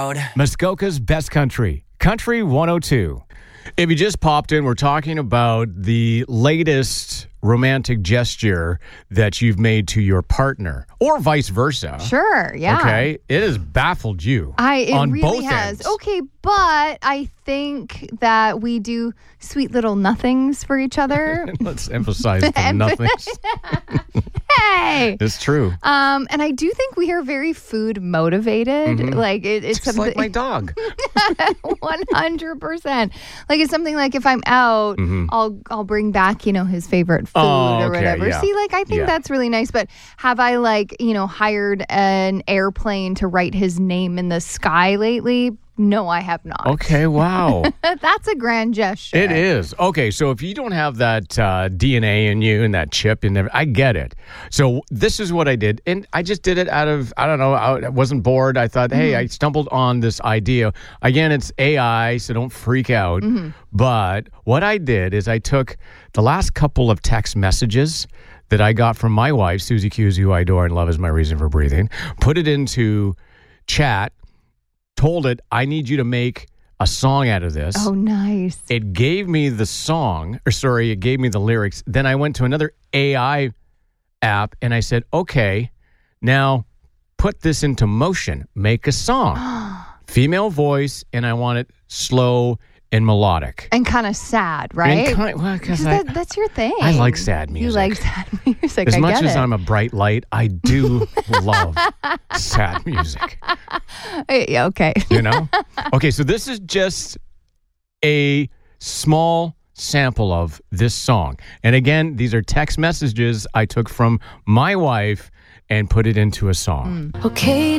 loud. Muskoka's Best Country, Country 102. If you just popped in, we're talking about the latest romantic gesture that you've made to your partner, or vice versa. Sure, yeah. Okay, it has baffled you. It really both has. ends. Okay, but I think that we do sweet little nothings for each other. Let's emphasize the nothings. Hey! It's true. And I do think we are very food motivated. Mm-hmm. Like it's Just something like my dog. 100%. Like it's something like if I'm out, I'll bring back, his favorite food Oh, or okay, whatever. yeah. See, like I think that's really nice. But have I hired an airplane to write his name in the sky lately? No, I have not. Okay, wow. That's a grand gesture. It is. Okay, so if you don't have that DNA in you and that chip in there, I get it. So this is what I did. And I just did it out of, I don't know, I wasn't bored. I thought, hey, I stumbled on this idea. Again, it's AI, so don't freak out. But what I did is I took the last couple of text messages that I got from my wife, Susie Hughes, who I adore and love is my reason for breathing, put it into chat, told it, I need you to make a song out of this. Oh, nice. It gave me the song, it gave me the lyrics. Then I went to another AI app and I said, okay, now put this into motion. Make a song. Female voice, and I want it slow and melodic. And kind of sad, right? Because that's your thing. I like sad music. You like sad music. As I much get as it. I'm a bright light, I do love sad music. Yeah, okay. Okay, so this is just a small sample of this song. And again, these are text messages I took from my wife and put it into a song. Okay.